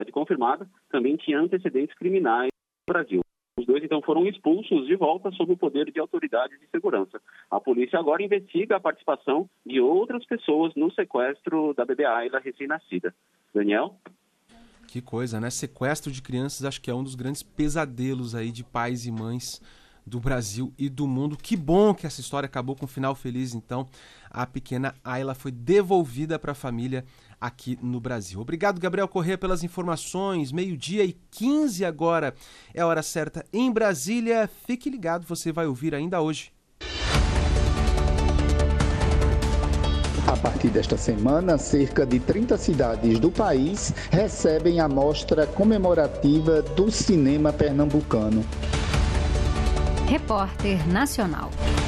confirmada, também tinha antecedentes criminais no Brasil. Os dois, então, foram expulsos de volta sob o poder de autoridades de segurança. A polícia agora investiga a participação de outras pessoas no sequestro da bebê Ayla recém-nascida. Daniel? Que coisa, né? Sequestro de crianças acho que é um dos grandes pesadelos aí de pais e mães do Brasil e do mundo. Que bom que essa história acabou com um final feliz, então. A pequena Ayla foi devolvida para a família aqui no Brasil. Obrigado, Gabriel Corrêa, pelas informações. 12h15 agora é a hora certa em Brasília. Fique ligado, você vai ouvir ainda hoje. A partir desta semana, cerca de 30 cidades do país recebem a mostra comemorativa do cinema pernambucano. Repórter Nacional.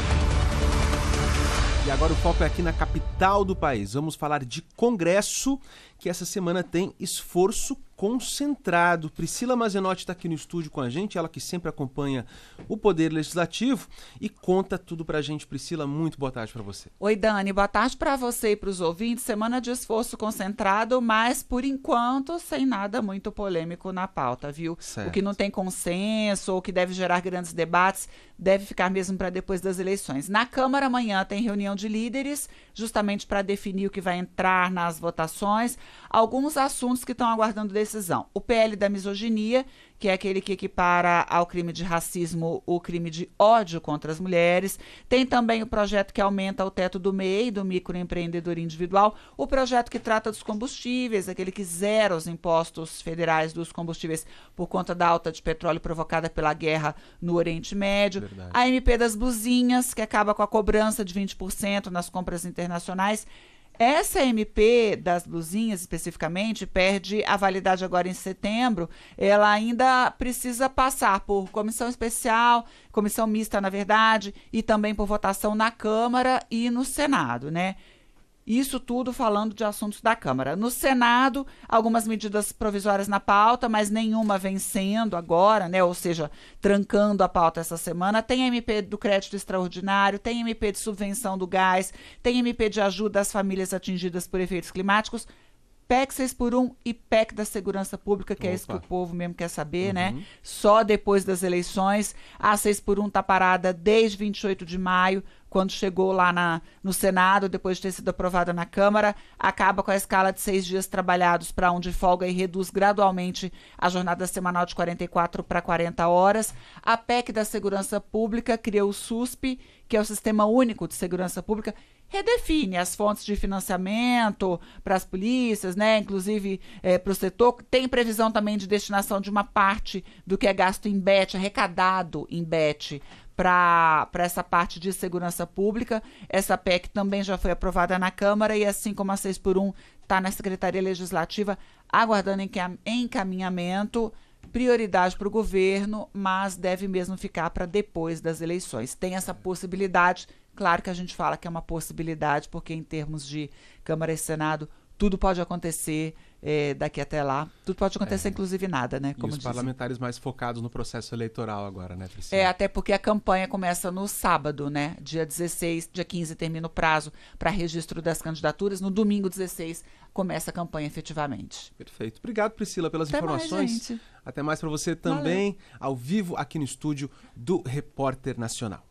E agora o foco é aqui na capital do país. Vamos falar de Congresso, que essa semana tem esforço concentrado. Priscila Mazenotti está aqui no estúdio com a gente, ela que sempre acompanha o Poder Legislativo e conta tudo pra gente. Priscila, muito boa tarde para você. Oi, Dani, boa tarde para você e para os ouvintes. Semana de esforço concentrado, mas por enquanto sem nada muito polêmico na pauta, viu? Certo. O que não tem consenso ou que deve gerar grandes debates deve ficar mesmo para depois das eleições. Na Câmara amanhã tem reunião de líderes, justamente para definir o que vai entrar nas votações. Alguns assuntos que estão aguardando decisão. O PL da misoginia, que é aquele que equipara ao crime de racismo o crime de ódio contra as mulheres. Tem também o projeto que aumenta o teto do MEI, do microempreendedor individual. O projeto que trata dos combustíveis, aquele que zera os impostos federais dos combustíveis por conta da alta de petróleo provocada pela guerra no Oriente Médio. Verdade. A MP das blusinhas, que acaba com a cobrança de 20% nas compras internacionais. Essa MP das blusinhas, especificamente, perde a validade agora em setembro. Ela ainda precisa passar por comissão especial, comissão mista, na verdade, e também por votação na Câmara e no Senado, né? Isso tudo falando de assuntos da Câmara. No Senado, algumas medidas provisórias na pauta, mas nenhuma vencendo agora, né? Ou seja, trancando a pauta essa semana. Tem MP do crédito extraordinário, tem MP de subvenção do gás, tem MP de ajuda às famílias atingidas por efeitos climáticos, PEC 6x1 e PEC da segurança pública, que é isso que o povo mesmo quer saber, né? Só depois das eleições. A 6x1 está parada desde 28 de maio, quando chegou lá no Senado, depois de ter sido aprovada na Câmara. Acaba com a escala de 6 dias trabalhados para um de folga e reduz gradualmente a jornada semanal de 44 para 40 horas. A PEC da segurança pública cria o SUSP, que é o Sistema Único de Segurança Pública, redefine as fontes de financiamento para as polícias, né? Inclusive para o setor. Tem previsão também de destinação de uma parte do que é gasto em BET, arrecadado em BET, para essa parte de segurança pública. Essa PEC também já foi aprovada na Câmara e, assim como a 6x1 está na Secretaria Legislativa, aguardando encaminhamento. Prioridade para o governo, mas deve mesmo ficar para depois das eleições. Tem essa possibilidade. Claro que a gente fala que é uma possibilidade, porque em termos de Câmara e Senado, tudo pode acontecer daqui até lá. Tudo pode acontecer, inclusive nada, né? Como e os parlamentares mais focados no processo eleitoral agora, né, Priscila? Até porque a campanha começa no sábado, né? Dia 16, dia 15 termina o prazo para registro das candidaturas. No domingo 16 começa a campanha efetivamente. Perfeito. Obrigado, Priscila, pelas informações. Mais, Até mais para você também, ao vivo aqui no estúdio do Repórter Nacional.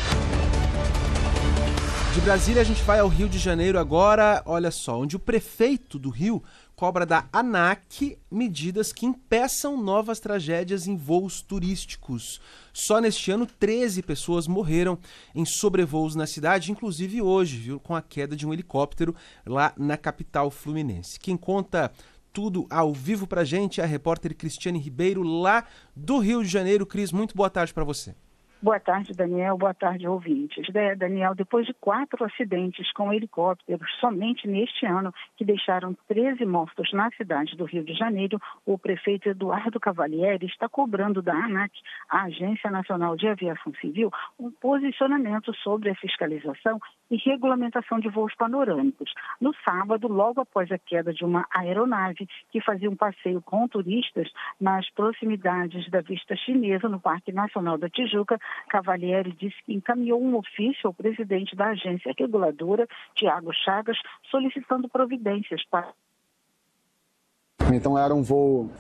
De Brasília a gente vai ao Rio de Janeiro agora, olha só, onde o prefeito do Rio cobra da ANAC medidas que impeçam novas tragédias em voos turísticos. Só neste ano, 13 pessoas morreram em sobrevoos na cidade, inclusive hoje, viu, com a queda de um helicóptero lá na capital fluminense. Quem conta tudo ao vivo pra gente é a repórter Cristiane Ribeiro, lá do Rio de Janeiro. Cris, muito boa tarde para você. Boa tarde, Daniel. Boa tarde, ouvintes. Daniel, depois de 4 acidentes com helicópteros somente neste ano, que deixaram 13 mortos na cidade do Rio de Janeiro, o prefeito Eduardo Cavalieri está cobrando da ANAC, a Agência Nacional de Aviação Civil, um posicionamento sobre a fiscalização e regulamentação de voos panorâmicos. No sábado, logo após a queda de uma aeronave que fazia um passeio com turistas nas proximidades da vista chinesa no Parque Nacional da Tijuca, Cavalieri disse que encaminhou um ofício ao presidente da agência reguladora, Tiago Chagas, solicitando providências para... Então era um voo